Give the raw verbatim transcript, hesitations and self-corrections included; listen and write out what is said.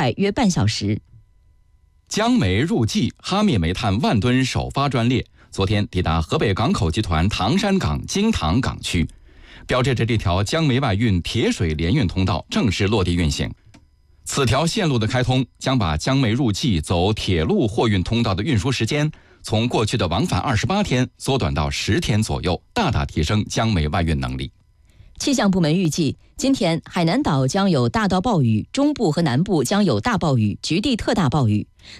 快约半小时。 江煤入冀哈密煤炭万吨首发专列昨天抵达河北港口集团唐山港金塘港区，标志着这条江煤外运铁水联运通道正式落地运行。此条线路的开通将把江煤入冀走铁路货运通道的运输时间从过去的往返二十八天缩短到十天左右，大大提升江煤外运能力。 气象部门预计，今天海南岛将有大到暴雨，中部和南部将有大暴雨、局地特大暴雨。